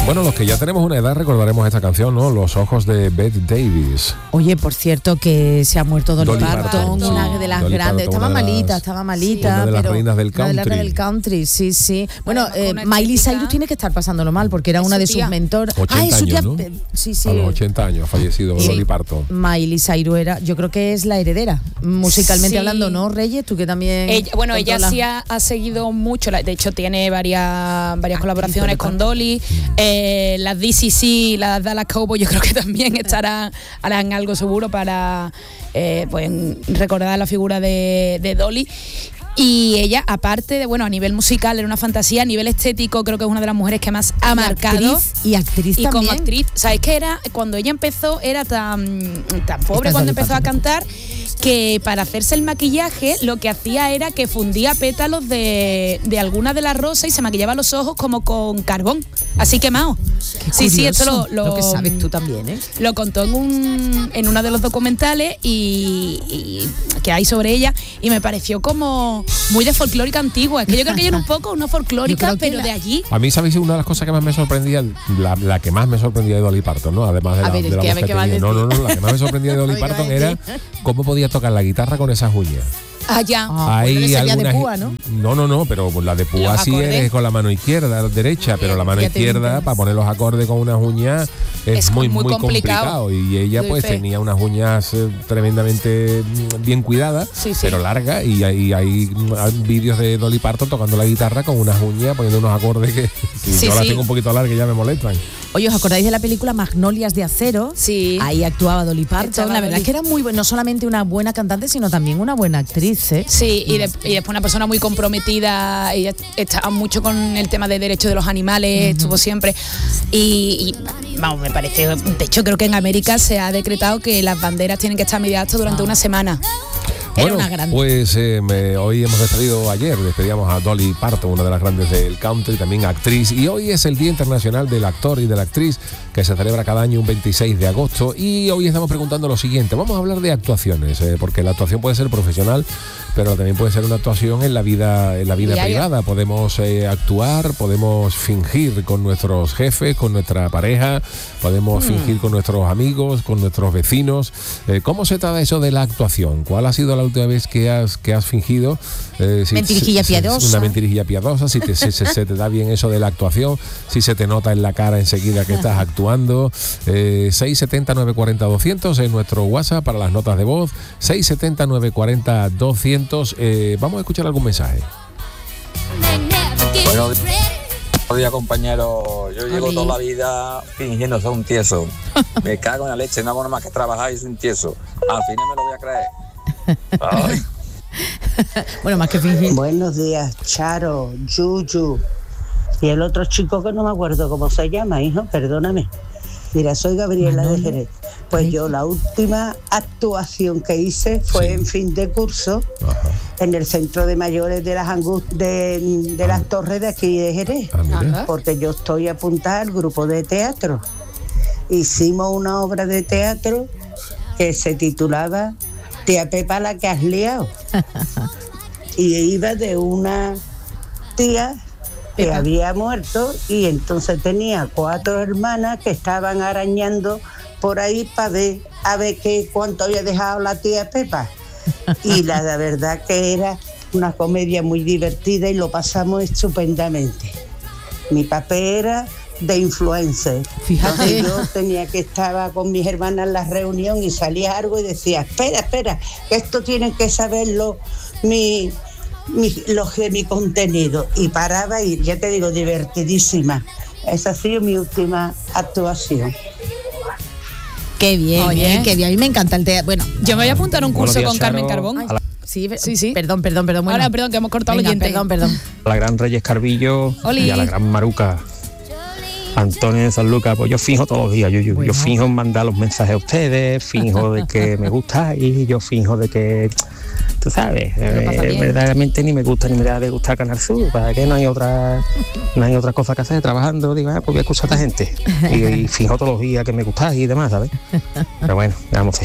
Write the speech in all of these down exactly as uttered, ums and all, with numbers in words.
Bueno, los que ya tenemos una edad recordaremos esta canción, ¿no? Los ojos de Bette Davis. Oye, por cierto, que se ha muerto Dolly, Dolly Parton, Parton, sí. una de las Dolly grandes. Parton, estaba una de las- malita, estaba malita. una de las pero reinas del una de las country. reinas del country, sí, sí. Bueno, Además, eh, con una Miley estética- Cyrus tiene que estar pasándolo mal porque era Es una su de sus tía. mentores. ochenta ah, es su tía. años, ¿no? eh, Sí, sí. A los ochenta años ha fallecido Sí. Dolly Parton. Miley Cyrus era, yo creo que es la heredera, musicalmente Sí. hablando, ¿no, Reyes? Tú que también... Ella, bueno, ella controlas- sí ha, ha seguido mucho, la- de hecho tiene varias varias colaboraciones con Dolly, eh, las D C C, las Dallas Cowboys, yo creo que también estarán harán algo seguro para eh, pues, recordar la figura de, de Dolly. Y ella, aparte de, bueno, a nivel musical era una fantasía, a nivel estético creo que es una de las mujeres que más ha Y marcado. actriz, y actriz Y también. como actriz, ¿sabes qué era? Cuando ella empezó, era tan, tan pobre Esta es cuando Dolly empezó a Parton. cantar, que para hacerse el maquillaje lo que hacía era que fundía pétalos de, de alguna de las rosas y se maquillaba los ojos como con carbón, así quemado. Qué Sí, sí, esto curioso, lo, lo, que sabes tú también, ¿eh? lo contó en un en uno de los documentales y, y que hay sobre ella, y me pareció como muy de folclórica antigua. Es que yo creo que ella era un poco una Yo folclórica, creo que pero la- de allí. A mí, ¿sabéis? Una de las cosas que más me sorprendía, la, la que más me sorprendía de Dolly Parton, ¿no? Además de A la, ver, de es la que a voz ver que qué vas a tenía. No, no, decir. no, la que más me sorprendía de A Dolly ver qué Parton vas a era decir. cómo podía tocar la guitarra con esas uñas. Allá. Ah, pues no le salía de púa, ¿no? No, no, no, pero la de púa Los sí acordes. eres con la mano izquierda, derecha, pero la mano Ya te izquierda entiendes. para poner los acordes con unas uñas es, Es muy, muy muy complicado. complicado. Y ella Doy pues fe. tenía unas uñas eh, tremendamente mm, bien cuidadas, Sí, sí. pero largas, y hay, hay mm, vídeos de Dolly Parton tocando la guitarra con unas uñas, poniendo unos acordes que si Sí, yo las sí. tengo un poquito largas ya me molestan. Oye, ¿os acordáis de la película Magnolias de Acero? Sí. Ahí actuaba Dolly Parton. Estaba La verdad Dolly. es que era muy buena, no solamente una buena cantante, sino también una buena actriz, ¿eh? Sí, y, de- y después una persona muy comprometida, ella estaba mucho con el tema de derechos de los animales, estuvo siempre. Y, y, vamos, me parece, de hecho creo que en América se ha decretado que las banderas tienen que estar mediadas durante una semana. Era Bueno, una gran- pues eh, me- hoy hemos despedido, ayer despedíamos a Dolly Parton, una de las grandes del country, también actriz, y hoy es el Día Internacional del Actor y de la Actriz, que se celebra cada año un veintiséis de agosto, y hoy estamos preguntando lo siguiente: vamos a hablar de actuaciones, eh, porque la actuación puede ser profesional, pero también puede ser una actuación en la vida, en la vida Diaria. privada. Podemos eh, actuar, podemos fingir con nuestros jefes, con nuestra pareja, podemos fingir con nuestros amigos, con nuestros vecinos. Eh, ¿Cómo se trata eso de la actuación? ¿Cuál ha sido la última vez que has, que has fingido? Eh, si- Mentirijilla si- si- piadosa. Una mentirijilla piadosa, si, te, si se, se te da bien eso de la actuación, si se te nota en la cara enseguida que estás actuando. Eh, seis siete cero, nueve cuatro cero, doscientos es nuestro WhatsApp para las notas de voz. seis siete cero, nueve cuatro cero, doscientos. Eh, vamos a escuchar algún mensaje. Buenos días, compañero. Yo llevo Oli. toda la vida fingiendo ser un tieso. Me cago en la leche, no hago nada más que trabajar y soy un tieso. Al final me lo voy a creer. Ay. Bueno, más que fingir. Buenos días, Charo, Yuyu. Y el otro chico que no me acuerdo cómo se llama, hijo, perdóname. Mira, soy Gabriela de Jerez. Pues yo la última actuación que hice fue Sí. en fin de curso en el centro de mayores de las Angus- de, de las Torres de aquí de Jerez. Ah, mira. Porque yo estoy apuntada al grupo de teatro. Hicimos una obra de teatro que se titulaba Tía Pepa la que has liado. Y iba de una tía que Pepa. había muerto y entonces tenía cuatro hermanas que estaban arañando por ahí para ver a ver qué cuánto había dejado la tía Pepa. Y la, la verdad que era una comedia muy divertida y lo pasamos estupendamente. Mi papel era de influencer. Fíjate. Entonces yo tenía que estar con mis hermanas en la reunión y salía algo y decía, espera, espera, que esto tienen que saberlo mi, mi, los de mi contenido. Y paraba y ya te digo, divertidísima. Esa ha sido mi última actuación. Qué bien, Oye. ¿eh? Qué bien. A mí me encanta el teatro. Bueno, Yo me voy a apuntar a un Buenos curso días, con Carmen Charo. Carbón. A la, sí, Sí, sí. Perdón, perdón, perdón. Bueno. Ahora, perdón, que hemos cortado Venga, el oyente. perdón, perdón. a la gran Reyes Carbillo Oli. y a la gran Maruca. Antonio de San Lucas, pues yo fijo todos los días, yo, yo, Bueno. yo fijo en mandar los mensajes a ustedes, fijo de que me gustáis, yo fijo de que, tú sabes, Lo pasa eh, bien. verdaderamente ni me gusta ni me da de gustar Canal Sur, para que no hay otra no hay otra cosa que hacer trabajando, digo, ah, pues voy a escuchar a esta gente. Y, y fijo todos los días que me gustáis y demás, ¿sabes? Pero bueno, vamos a ver.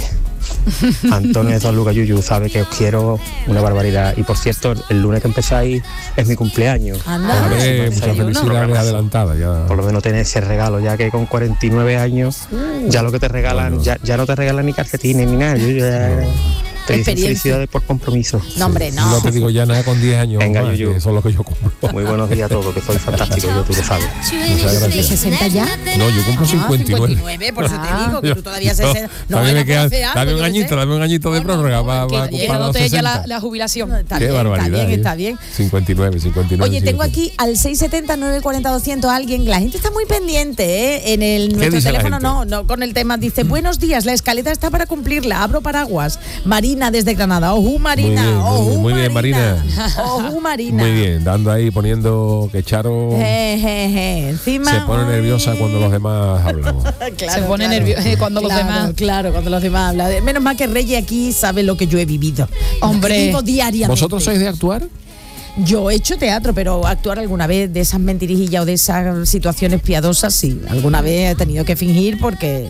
Antonio de Don Lucas Yuyu sabe que os quiero una barbaridad. Y por cierto, el lunes que empezáis es mi cumpleaños. Anda. Vale, muchas felicidades adelantadas. Ya. Por lo menos tener ese regalo, ya que con cuarenta y nueve años, ya lo que te regalan, Bueno. ya, ya no te regalan ni calcetines ni nada. Yo ya te dicen Experiencia. felicidades por compromiso. No, hombre, no. No te digo ya nada con diez años. Venga, más, Yuyu. que eso es lo que yo cumplo. Muy buenos días a todos, que soy fantástico, yo tú lo sabes. Muchas ¿De gracias. sesenta ya? No, yo cumplo cincuenta y nueve. Por eso te digo, que tú todavía No, sesenta. No, todavía me venga, queda- hace algo, dame un yo qué añito, sé. dame un añito de No, no, prórroga no, para, que para Que cumplir los llévate ya la, sesenta. la jubilación. Está Qué bien, barbaridad. Está bien, ¿eh? está bien. cincuenta y nueve, cincuenta y nueve. Oye, tengo cincuenta y nueve. aquí al seis setenta, nueve cuarenta, doscientos alguien. La gente está muy pendiente, ¿eh? En el nuestro dice la teléfono, gente? no, no, con el tema. Dice, buenos días, la escaleta está para cumplirla. Abro paraguas. Marina desde Granada. Ojú, Marina. Muy bien, muy Ojú, bien, muy bien, Marina. Ojú, Marina. Muy bien, dando ahí, poniendo que Charo Je, je, je. Encima. se pone nerviosa cuando los demás hablamos. Claro, Se pone claro. nerviosa cuando los Claro, demás. Claro, cuando los demás hablan. Menos mal que Reyes aquí sabe lo que yo he vivido. Hombre. Lo vivo diariamente. ¿Vosotros sois de actuar? Yo he hecho teatro, pero actuar alguna vez de esas mentirijillas o de esas situaciones piadosas, sí. Alguna vez he tenido que fingir porque...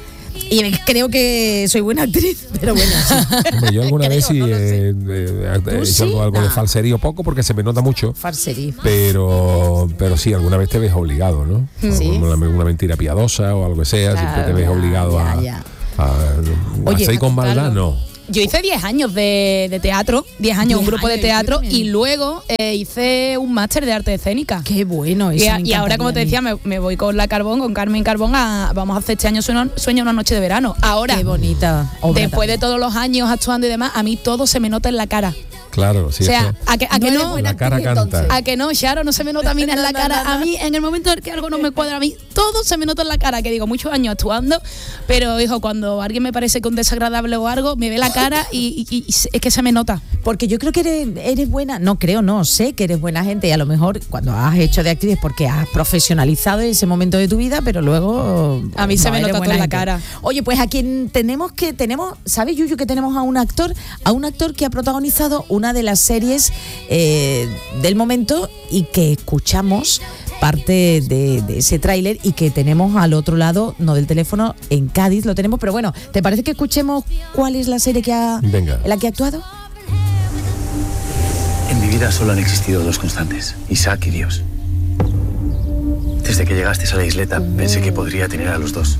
Y creo que soy buena actriz, pero bueno, sí. Hombre, yo alguna Creo, vez sí no lo sé. eh, eh, he ¿Tú hecho sí? algo, algo de Nah. falserío, poco porque se me nota mucho, Farserí. pero pero sí, alguna vez te ves obligado, ¿no? Sí. Una, una mentira piadosa o algo que sea, Claro, siempre te ves ya, obligado ya, a, ya. a, Oye, hacer con a maldad, contarlo. no. Yo hice diez años de, de teatro, diez años, un diez grupo de años, teatro, yo también. y luego eh, hice un máster de arte escénica. Qué bueno Y, eso. a- me y ahora, como te decía, encantaría me, me voy con la Carbón, con Carmen Carbón, a, vamos a hacer este año Sueño, Sueño una noche de verano. a mí. Ahora, Qué bonita obra después de también. todos los años actuando y demás, a mí todo se me nota en la cara. Claro, sí. o sea, eso- a que, a que No eres no, buena La cara actriz, canta. entonces. a que no, Charo, no se me nota a mí en la No, no, cara. no, no. A mí, en el momento en que algo no me cuadra, a mí todo se me nota en la cara. Que digo, muchos años actuando, pero hijo, cuando alguien me parece que un desagradable o algo, me ve la cara y, y- y es que se me nota. Porque yo creo que eres, eres buena, no creo, no, sé que eres buena gente y a lo mejor cuando has hecho de actriz es porque has profesionalizado ese momento de tu vida, pero luego... A mí se me eres nota buena todo en la gente. cara. Oye, pues a quien tenemos que, tenemos, ¿sabes, Yuyu, que tenemos a un actor, a un actor que ha protagonizado una de las series eh, del momento y que escuchamos parte de, de ese tráiler y que tenemos al otro lado, no del teléfono, en Cádiz lo tenemos, pero bueno, ¿te parece que escuchemos cuál es la serie que ha, Venga. en la que ha actuado? En mi vida solo han existido dos constantes, Isaac y Dios. Desde que llegaste a la isleta pensé que podría tener a los dos.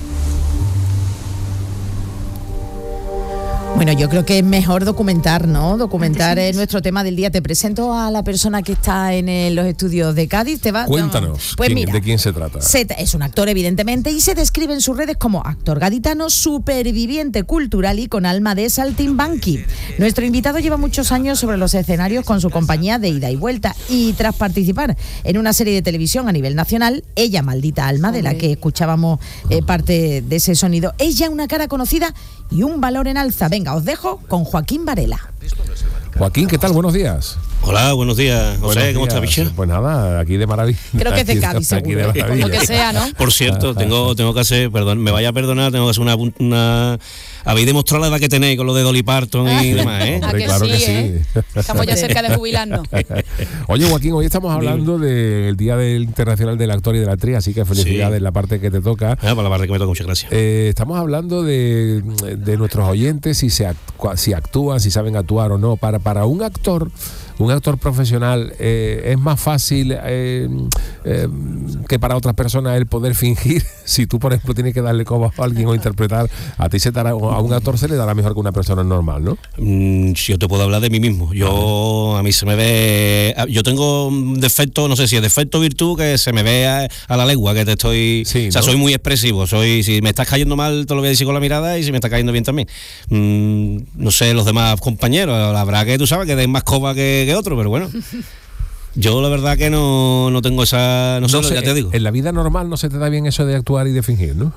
Bueno, yo creo que es mejor documentar, ¿no? Documentar es nuestro tema del día. Te presento a la persona que está en eh, los estudios de Cádiz. ¿Te va? Cuéntanos, Pues ¿quién- mira, ¿de quién se trata? se- es un actor, evidentemente, y se describe en sus redes como actor gaditano, superviviente cultural y con alma de saltimbanqui. Nuestro invitado lleva muchos años sobre los escenarios con su compañía de ida y vuelta, y tras participar en una serie de televisión a nivel nacional, Ella, maldita alma, de la que escuchábamos eh, parte de ese sonido, es ya una cara conocida y un valor en alza. Venga, os dejo con Joaquín Varela. Joaquín, ¿qué tal? Buenos días. Hola, buenos días, José, Buenos ¿cómo estás, días. bicho? Pues nada, aquí de maravilla. Creo que es de Aquí Cádiz, aquí de seguro. maravilla. Lo que sea, ¿no? Por cierto, tengo, tengo que hacer, perdón, me vaya a perdonar, tengo que hacer una, una habéis demostrado la edad que tenéis con lo de Dolly Parton y demás, ¿eh? ¿A Hombre, que claro sí, que sí. eh? Estamos ya cerca de jubilarnos. Oye, Joaquín, hoy estamos hablando del Día del Internacional del Actor y de la Actriz, así que felicidades Sí. en la parte que te toca. Ah, para la parte que me toca, muchas gracias. Eh, estamos hablando de, de nuestros oyentes, si se actúa- si actúan, si saben actuar o no. Para, para un actor, un actor profesional, eh, es más fácil eh, eh, que para otras personas el poder fingir. Si tú, por ejemplo, tienes que darle coba a alguien o interpretar, a ti se te hará, a un actor se le dará mejor que una persona normal, ¿no? Mm, si yo te puedo hablar de mí mismo. Yo, a mí se me ve. Yo tengo un defecto, no sé si es defecto o virtud, que se me ve a, a la legua, que te estoy. Sí, o sea, ¿no? soy muy expresivo. Soy, si me estás cayendo mal, te lo voy a decir con la mirada, y si me está cayendo bien también. Mm, no sé, los demás compañeros, la verdad que tú sabes que den más coba que, que otro, pero bueno. Yo la verdad que no, no tengo esa. No sé, No sé, ya te digo. En la vida normal no se te da bien eso de actuar y de fingir, ¿no?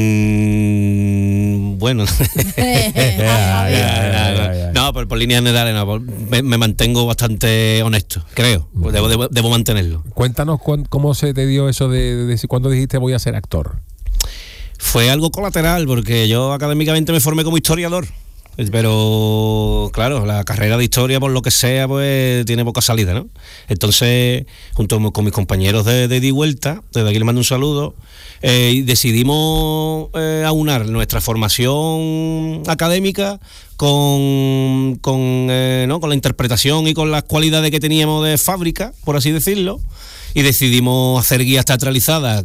Mm, bueno. Ya, ya, ya, ya. No, por, por líneas generales no, por- me, me mantengo bastante honesto, creo. Pues debo, debo, debo mantenerlo. Cuéntanos cuán- cómo se te dio eso de, de, de cuando dijiste voy a ser actor. Fue algo colateral porque yo académicamente me formé como historiador. pero claro, la carrera de historia, por lo que sea, pues tiene poca salida, ¿no? Entonces, junto con mis compañeros de, de Ida y Vuelta, desde aquí les mando un saludo, eh, decidimos eh, aunar nuestra formación académica con, con, eh, ¿no? con la interpretación y con las cualidades que teníamos de fábrica, por así decirlo, y decidimos hacer guías teatralizadas,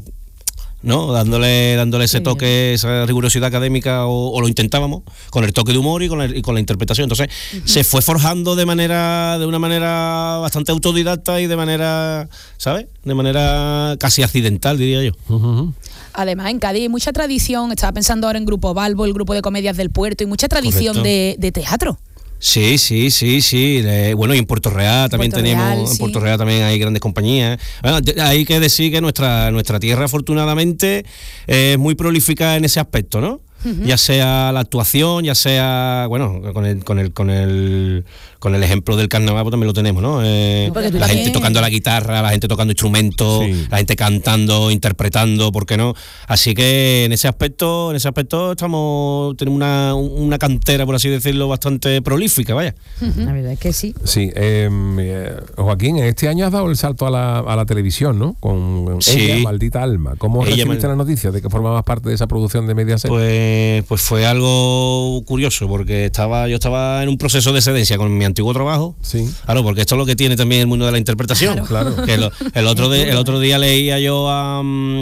¿no? Dándole, dándole ese toque, esa rigurosidad académica, o, o lo intentábamos, con el toque de humor y con, el, y con la interpretación. Entonces, uh-huh. se fue forjando de manera, de una manera bastante autodidacta y de manera, ¿sabes? De manera casi accidental, diría yo. Uh-huh. Además, en Cádiz hay mucha tradición, estaba pensando ahora en Grupo Balbo, el grupo de comedias del puerto, y mucha tradición de, de teatro. Sí, sí, sí, sí. Eh, bueno, y en Puerto Real también Puerto tenemos, Real, sí. en Puerto Real también hay grandes compañías. Bueno, hay que decir que nuestra, nuestra tierra, afortunadamente, es muy prolífica en ese aspecto, ¿no? Uh-huh. Ya sea la actuación, ya sea, bueno, con el, con el, con el, con el ejemplo del carnaval, pues también lo tenemos, ¿no? Eh, la también. gente tocando la guitarra, la gente tocando instrumentos, sí. la gente cantando, interpretando, ¿por qué no? Así que en ese aspecto, en ese aspecto estamos, tenemos una, una cantera, por así decirlo, bastante prolífica, vaya. Uh-huh. La verdad es que sí. Sí, eh, eh, Joaquín, este año has dado el salto a la, a la televisión, ¿no? Con sí. Ella, Maldita Alma. ¿Cómo ella recibiste mal... la noticia de que formabas parte de esa producción de Mediaset? Pues Pues fue algo curioso, porque estaba yo estaba en un proceso de excedencia con mi antiguo trabajo. Sí. Claro, porque esto es lo que tiene también el mundo de la interpretación. Claro. Que lo, el, otro de, el otro día leía yo a,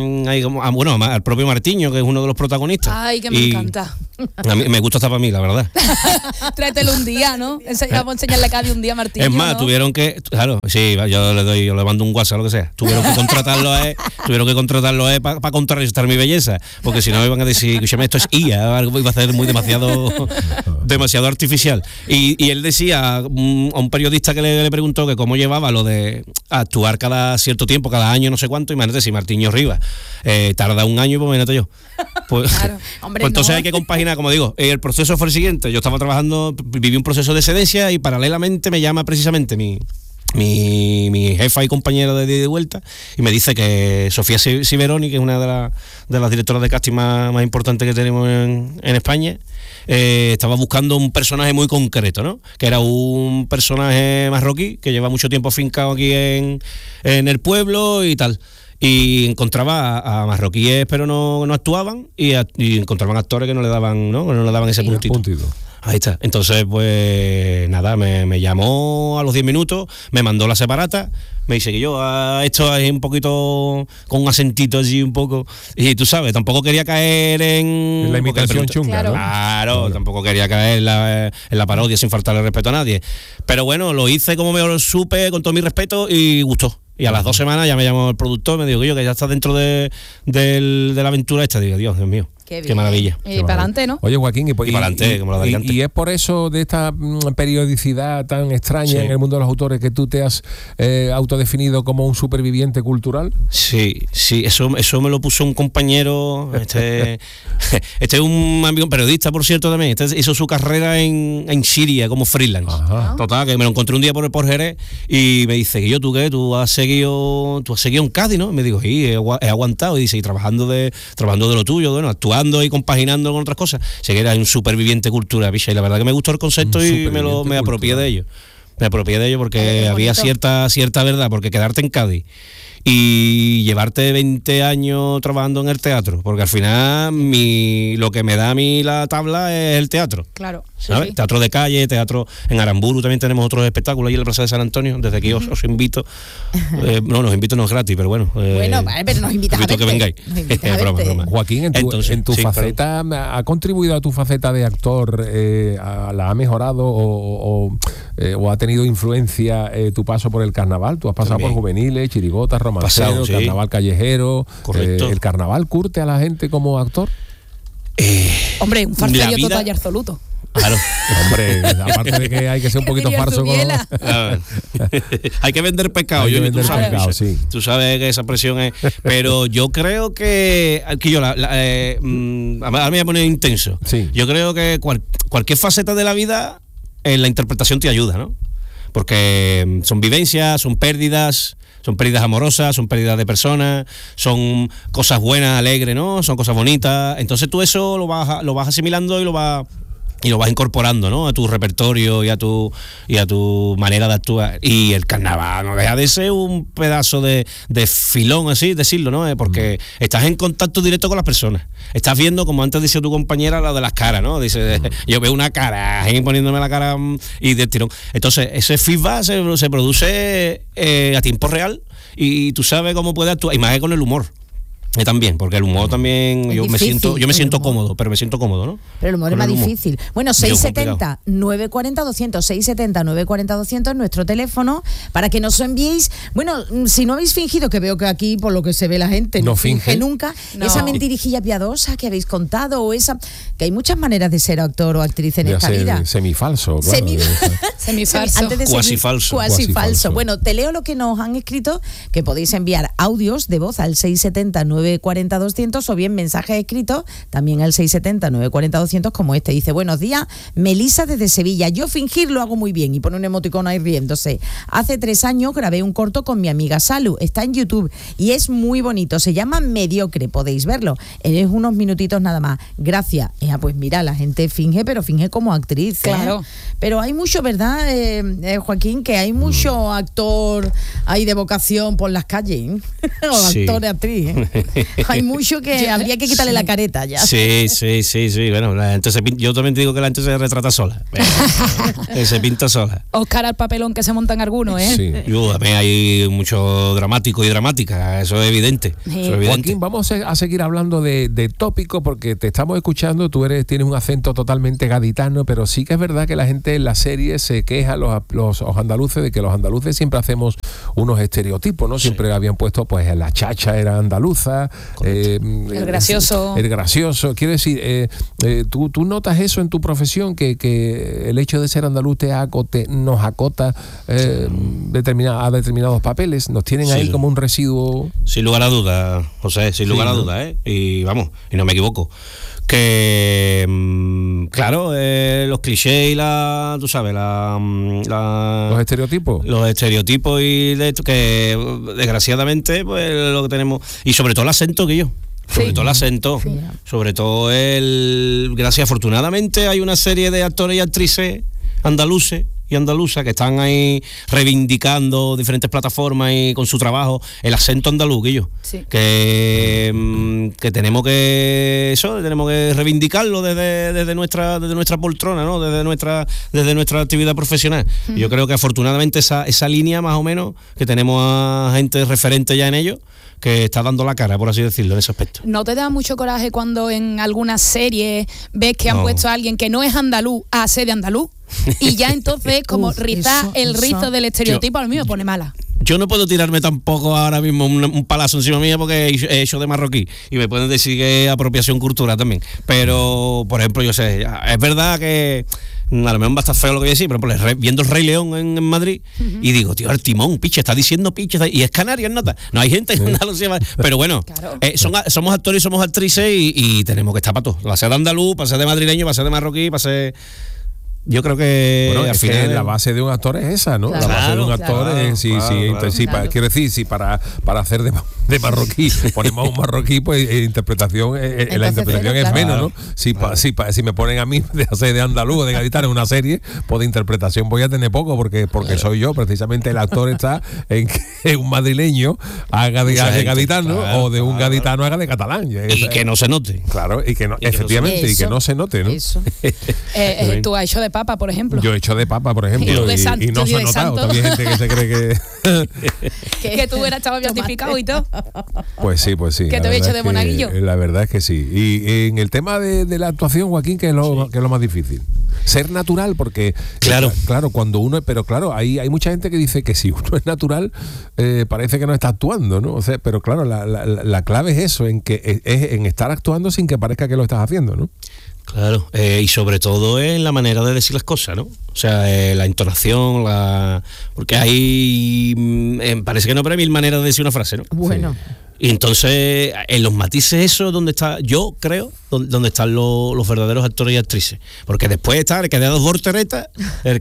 a, a bueno, al propio Martiño, que es uno de los protagonistas. Ay, que me encanta. A mí me gusta hasta para mí, la verdad. Tráetelo un día, ¿no? Vamos a enseñarle a Cádiz un día a Martiño. Es más, ¿no? tuvieron que, claro, sí, yo le doy, yo le mando un WhatsApp, lo que sea. Tuvieron que contratarlo a él, tuvieron que contratarlo a él para pa contrarrestar mi belleza, porque si no me iban a decir, escúchame, esto es I A, algo iba a ser muy demasiado demasiado artificial. Y, y él decía a un periodista que le, le preguntó que cómo llevaba lo de actuar cada cierto tiempo, cada año, no sé cuánto. Imagínate, si Martiño Rivas eh, tarda un año, pues imagínate yo. Pues, claro, hombre, pues entonces no. hay que compaginar, como digo, el proceso fue el siguiente. Yo estaba trabajando, viví un proceso de excedencia y paralelamente me llama precisamente mi Mi, mi jefa y compañera de Ida y Vuelta, y me dice que Sofía Siveroni, que es una de, la, de las directoras de casting más, más importantes que tenemos en, en España, eh, estaba buscando un personaje muy concreto, ¿no? Que era un personaje marroquí que lleva mucho tiempo afincado aquí en, en el pueblo y tal. Y encontraba a, a marroquíes, pero no, no actuaban, y, a, y encontraban actores que no le daban, ¿no? Que no le daban ese puntito. puntito. Ahí está. Entonces, pues nada, me, me llamó a los diez minutos, me mandó la separata, me dice que yo ah, esto es un poquito con un acentito así un poco, y tú sabes, tampoco quería caer en, en la imitación chunga, claro, ¿no? Claro, claro, tampoco quería caer en la, en la parodia sin faltarle respeto a nadie. Pero bueno, lo hice como me lo supe, con todo mi respeto, y gustó. Y a las dos semanas ya me llamó el productor, me dijo que yo que ya está dentro de, de, de la aventura esta. Digo, Dios, Dios mío. Qué, Qué maravilla. Y para adelante, ¿no? Oye, Joaquín, y, y, y para adelante, como lo de y, y es por eso de esta mm, periodicidad tan extraña sí. en el mundo de los autores que tú te has eh, autodefinido como un superviviente cultural. Sí, sí, eso, eso me lo puso un compañero, este, este es un amigo periodista, por cierto, también. Este hizo su carrera en, en Siria como freelance. Ajá. Total, que me lo encontré un día por, por Jerez y me dice que yo, ¿tú qué? ¿Tú has seguido, tú has seguido en Cádiz, no? Y me digo, sí, he, he aguantado. Y dice, y trabajando de, trabajando de lo tuyo, bueno, actuando y compaginando con otras cosas. Sé que era un superviviente cultura, bicha, y la verdad que me gustó el concepto y me lo me apropié de ello. Me apropié de ello porque había cierta cierta verdad, porque quedarte en Cádiz y llevarte veinte años trabajando en el teatro, porque al final mi lo que me da a mí la tabla es el teatro. Claro. ¿Sabes? Sí. Teatro de calle, teatro en Aramburu, también tenemos otros espectáculos ahí en la Plaza de San Antonio. Desde aquí os, os invito. Eh, no, nos invito no es gratis, pero bueno. Eh, bueno, vale, pero nos invitas invito a, a que vengáis. A broma, broma. Joaquín, en tu, Entonces, en tu sí, faceta, perdón. ¿ha contribuido a tu faceta de actor? Eh, a, ¿La ha mejorado o, o, eh, o ha tenido influencia eh, tu paso por el carnaval? Tú has pasado también por juveniles, chirigotas, romanceros, sí. carnaval callejero. Correcto. Eh, ¿El carnaval curte a la gente como actor? Eh, Hombre, un farserio vida... total y absoluto. Claro, hombre, aparte de que hay que ser un poquito farso con hay que vender pescado, hay que yo, vender tú, sabes, pescado, sí. Tú sabes que esa presión es, pero yo creo que, que yo la, la eh, a mí me voy a poner intenso. Sí. Yo creo que cual, cualquier faceta de la vida en la interpretación te ayuda, ¿no? Porque son vivencias, son pérdidas, son pérdidas amorosas, son pérdidas de personas, son cosas buenas, alegres, ¿no? Son cosas bonitas. Entonces tú eso lo vas lo vas asimilando y lo vas y lo vas incorporando, ¿no?, a tu repertorio y a tu y a tu manera de actuar. Y el carnaval no deja de ser un pedazo de, de filón, así decirlo, ¿no? Porque mm. estás en contacto directo con las personas. Estás viendo, como antes decía tu compañera, la de las caras, ¿no? Dice, mm. yo veo una cara, ahí poniéndome la cara y de tirón. Entonces, ese feedback se, se produce eh, a tiempo real y tú sabes cómo puede actuar, y más que con el humor. Y también, porque el humor también, es yo difícil, me siento yo me siento humor. cómodo, pero me siento cómodo, ¿no? Pero el humor con es más el humor. difícil. Bueno, seis setenta, nueve cuarenta, doscientos, seis setenta, nueve cuarenta, doscientos, nuestro teléfono, para que nos enviéis, bueno, si no habéis fingido, que veo que aquí, por lo que se ve la gente, no, no finge nunca, no. esa mentirijilla piadosa que habéis contado, o esa, que hay muchas maneras de ser actor o actriz en de esta vida. Semifalso, claro. Semi Semifalso. Antes de Cuasi falso. Cuasi Cuasi falso. falso. Bueno, te leo lo que nos han escrito, que podéis enviar audios de voz al seis setenta, nueve cuarenta, doscientos, o bien mensajes escritos también al seis setenta, nueve cuarenta, doscientos, como este. Dice, buenos días, Melisa desde Sevilla. Yo fingir lo hago muy bien, y pone un emoticón ahí riéndose. Hace tres años grabé un corto con mi amiga Salu. Está en YouTube y es muy bonito. Se llama Mediocre, podéis verlo. Es unos minutitos nada más. Gracias. Ya, pues mira, la gente finge, pero finge como actriz. ¿eh? Claro. Pero hay mucho, ¿verdad, eh, eh, Joaquín? Que hay mucho actor ahí de vocación por las calles. o Sí. actor de actriz. ¿eh? Hay mucho que habría que quitarle la careta ya. Sí, sí, sí, sí. Bueno, la gente se pin- yo también te digo que la gente se retrata sola. Eh, se pinta sola. Oscar al papelón que se montan algunos, ¿eh? Sí. Yo, también hay mucho dramático y dramática, eso es evidente. Sí. Eso es evidente. Joaquín, vamos a seguir hablando de, de tópico, porque te estamos escuchando, tú eres tienes un acento totalmente gaditano, pero sí que es verdad que la gente en la serie se queja, los, los, los andaluces, de que los andaluces siempre hacemos unos estereotipos, ¿no? Siempre sí. habían puesto, pues, la chacha era andaluza, eh, el gracioso. El, el gracioso. Quiero decir, eh, eh, ¿tú, ¿tú notas eso en tu profesión, que, que el hecho de ser andaluz te acote, nos acota eh, determina, a determinados papeles? ¿Nos tienen sí. ahí como un residuo? Sin lugar a dudas, José, sin lugar sí, a dudas, ¿no? ¿eh? Y vamos, y no me equivoco. Que mmm, claro, eh, los clichés y la, tú sabes, la, la los estereotipos, los estereotipos y de esto, que desgraciadamente pues lo que tenemos, y sobre todo el acento que yo. Sobre sí. todo el acento, sí. sobre todo el... Gracias, afortunadamente hay una serie de actores y actrices andaluces y andaluzas que están ahí reivindicando diferentes plataformas y con su trabajo el acento andaluz, que yo sí. que, que tenemos que eso tenemos que reivindicarlo desde, desde nuestra desde nuestra poltrona, ¿no? desde nuestra desde nuestra actividad profesional. Mm. Yo creo que afortunadamente esa esa línea más o menos, que tenemos a gente referente ya en ello, que está dando la cara, por así decirlo, en ese aspecto. ¿No te da mucho coraje cuando en alguna serie ves que han no. puesto a alguien que no es andaluz a ser de andaluz? Y ya entonces, como Uf, rizar eso, el rizo eso. del estereotipo, al mío pone mala. Yo no puedo tirarme tampoco ahora mismo un, un palazo encima mía, porque he hecho de marroquí y me pueden decir que es apropiación cultural también. Pero, por ejemplo, yo sé, es verdad que a lo mejor va a estar feo lo que voy a decir, pero por ejemplo, viendo el Rey León en, en Madrid, uh-huh. y digo, tío, el timón, piche, está diciendo piche, está, y es canario, es nota. No hay gente en Andalucía, pero bueno, claro. eh, son, somos actores y somos actrices y, y tenemos que estar para todo. Va a ser de andaluz, va a ser de madrileño, va a ser de marroquí, va a ser... Yo creo que bueno, al es final que la base de un actor es esa, ¿no? Claro, la base de un actor claro, es sí, claro, sí, claro, sí, claro. para, quiero decir, si para para hacer de, de marroquí ponemos un marroquí, pues eh, interpretación eh, Entonces, la interpretación es claro. menos, ¿no? Si claro. pa, si, pa, si me ponen a mí de hacer de andaluz o de gaditano en una serie, pues de interpretación voy a tener poco, porque porque soy yo, precisamente el actor está en que un madrileño haga de, de gaditano, claro, o de un claro. gaditano haga de catalán. Y Esa, que no se note. Claro, y que no, y efectivamente, que no y que no se note, ¿no? Eso. eh, eh, tú has hecho de papa, por ejemplo. Yo he hecho de papa, por ejemplo, y, santo, y no se ha notado. Todavía hay gente que se cree que... que, que tú eras chaval beatificado y todo. Pues sí, pues sí. Que te había hecho de monaguillo. La verdad es que sí. Y en el tema de, de la actuación, Joaquín, que es lo, sí. que es lo más difícil. Ser natural, porque claro, claro, cuando uno, pero claro, hay, hay mucha gente que dice que si uno es natural, eh, parece que no está actuando, ¿no? O sea, pero claro, la, la, la clave es eso, en que es en estar actuando sin que parezca que lo estás haciendo, ¿no? Claro, eh, y sobre todo en la manera de decir las cosas, ¿no? O sea, eh, la entonación, la porque hay, eh, parece que no, pero hay mil maneras de decir una frase, ¿no? Bueno. Sí. Y entonces, en los matices, eso donde está, yo creo, donde, donde están los, los verdaderos actores y actrices. Porque después está el que da dos volteretas, el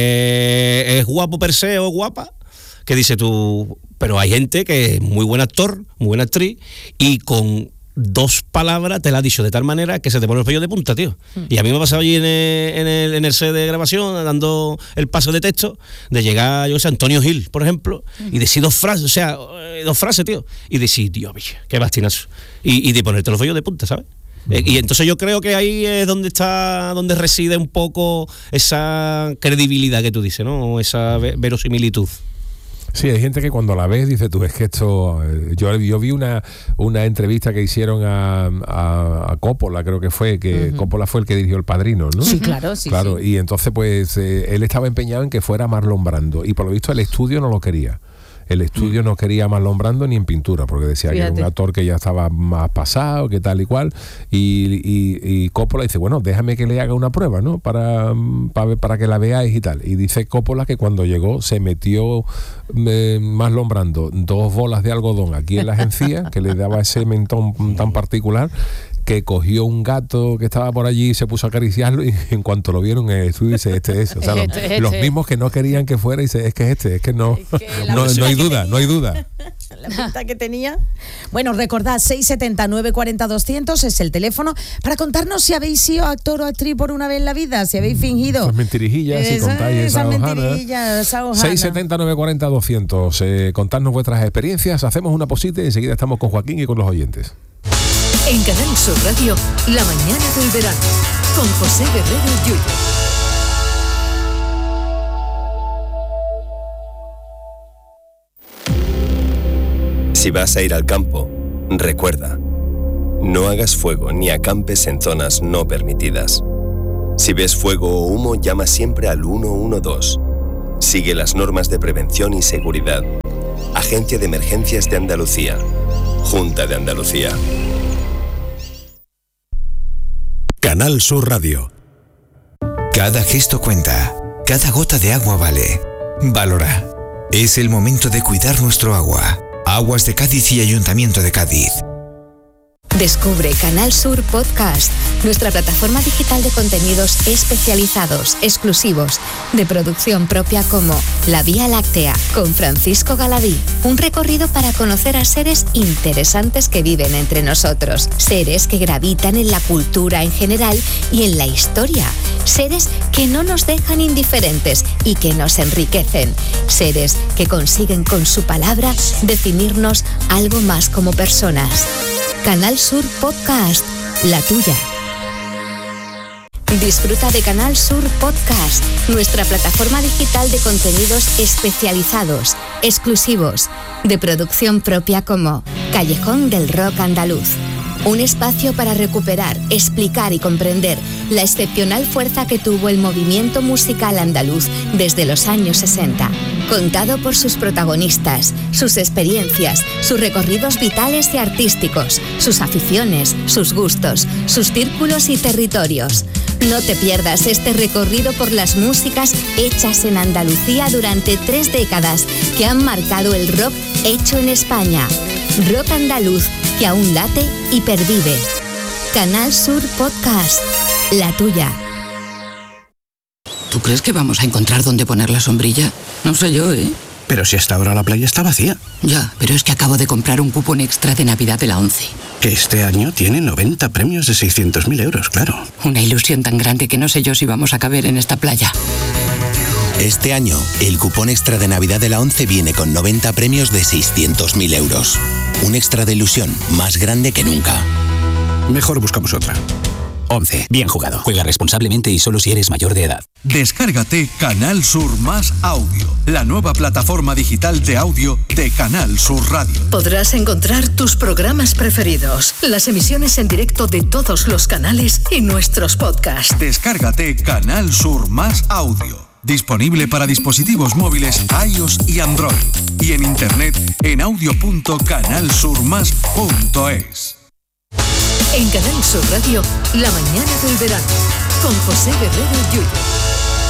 que es guapo per se o guapa, que dice tú, pero hay gente que es muy buen actor, muy buena actriz, y con dos palabras te la ha dicho de tal manera que se te pone el pello de punta, tío. Mm. Y a mí me ha pasado allí en el, en el, en el set de grabación, dando el paso de texto, de llegar, yo sé, Antonio Gil, por ejemplo, mm. y decir dos frases, o sea, dos frases, tío, y decir, Dios mío, qué bastinazo. Y, y de ponerte los pellos de punta, ¿sabes? Mm. Y entonces yo creo que ahí es donde está, donde reside un poco esa credibilidad que tú dices, ¿no? Esa verosimilitud. Sí, hay gente que cuando la ves dice, tú, es que esto... Yo, yo vi una, una entrevista que hicieron a, a, a Coppola, creo que fue, que uh-huh. Coppola fue el que dirigió El Padrino, ¿no? Sí, claro, sí. Claro, sí. Y entonces pues eh, él estaba empeñado en que fuera Marlon Brando, y por lo visto el estudio no lo quería. El estudio no quería a Marlon Brando ni en pintura, porque decía Fíjate. que era un actor que ya estaba más pasado, que tal y cual. Y, y, y Coppola dice, bueno, déjame que le haga una prueba, ¿no? Para, para, para que la veáis y tal. Y dice Coppola que cuando llegó se metió eh, Marlon Brando dos bolas de algodón aquí en las encías, que le daba ese mentón tan particular, que cogió un gato que estaba por allí y se puso a acariciarlo, y en cuanto lo vieron en el estudio dice, este es, o sea, este, los, este. los mismos que no querían que fuera, dice, es que este, es que no, es que no, no hay duda, no hay duda. La pinta que tenía. Bueno, recordad, seis siete cero, nueve cuatro cero, doscientos es el teléfono para contarnos si habéis sido actor o actriz por una vez en la vida, si habéis fingido. Esas mentirijillas, si contáis esa mentirillas, seis siete cero, nueve cuatro cero, doscientos eh, contadnos vuestras experiencias, hacemos una posita y enseguida estamos con Joaquín y con los oyentes. En Canal Sur Radio, La Mañana del Verano, con José Guerrero Yuyu. Si vas a ir al campo, recuerda, no hagas fuego ni acampes en zonas no permitidas. Si ves fuego o humo, llama siempre al uno uno dos. Sigue las normas de prevención y seguridad. Agencia de Emergencias de Andalucía. Junta de Andalucía. Canal Sur Radio. Cada gesto cuenta, cada gota de agua vale. Valora. Es el momento de cuidar nuestro agua. Aguas de Cádiz y Ayuntamiento de Cádiz. Descubre Canal Sur Podcast, nuestra plataforma digital de contenidos especializados, exclusivos, de producción propia como La Vía Láctea, con Francisco Galadí. Un recorrido para conocer a seres interesantes que viven entre nosotros. Seres que gravitan en la cultura en general y en la historia. Seres que no nos dejan indiferentes y que nos enriquecen. Seres que consiguen con su palabra definirnos algo más como personas. Canal Sur Podcast, la tuya. Disfruta de Canal Sur Podcast, nuestra plataforma digital de contenidos especializados, exclusivos, de producción propia como Callejón del Rock Andaluz. Un espacio para recuperar, explicar y comprender la excepcional fuerza que tuvo el movimiento musical andaluz desde los años sesenta. Contado por sus protagonistas, sus experiencias, sus recorridos vitales y artísticos, sus aficiones, sus gustos, sus círculos y territorios. No te pierdas este recorrido por las músicas hechas en Andalucía durante tres décadas que han marcado el rock hecho en España. Rock andaluz que aún late y pervive. Canal Sur Podcast, la tuya. ¿Tú crees que vamos a encontrar dónde poner la sombrilla? No sé yo, ¿eh? Pero si hasta ahora la playa está vacía. Ya, pero es que acabo de comprar un cupón extra de Navidad de la ONCE. Que este año tiene noventa premios de seiscientos mil euros, claro. Una ilusión tan grande que no sé yo si vamos a caber en esta playa. Este año, el cupón extra de Navidad de la ONCE viene con noventa premios de seiscientos mil euros. Un extra de ilusión más grande que nunca. Mejor buscamos otra. ONCE. Bien jugado. Juega responsablemente y solo si eres mayor de edad. Descárgate Canal Sur Más Audio, la nueva plataforma digital de audio de Canal Sur Radio. Podrás encontrar tus programas preferidos, las emisiones en directo de todos los canales y nuestros podcasts. Descárgate Canal Sur Más Audio. Disponible para dispositivos móviles iOS y Android. Y en internet en audio punto canal sur más punto es. En Canal Sur Radio, La Mañana del Verano, con José Guerrero Yuyu.